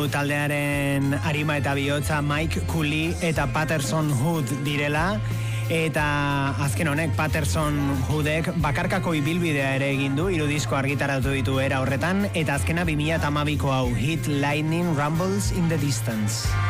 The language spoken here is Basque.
taldearen arima eta bihotza Mike Cooley eta Patterson Hood direla, eta azken honek Patterson Hoodek bakarkako ibilbidea ere egin du, 3 disko argitaratu ditu era horretan, eta azkena 2012ko hau, Hit Lightning Rumbles in the Distance.